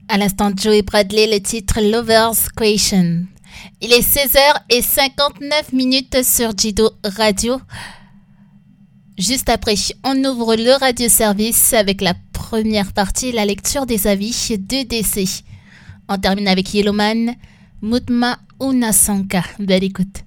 À l'instant, Joey Bradley, le titre Lover's Question. Il est 16h59 sur Jido Radio. Juste après, on ouvre le radio-service avec la première partie, la lecture des avis de DC. On termine avec Yellowman, Mutma Unasanka. Belle écoute.